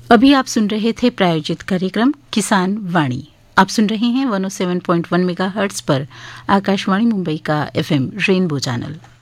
अभी आप सुन रहे थे प्रायोजित कार्यक्रम किसान वाणी। आप सुन रहे हैं 107.1 मेगाहर्ट्ज पर आकाशवाणी मुंबई का FM रेनबो चैनल।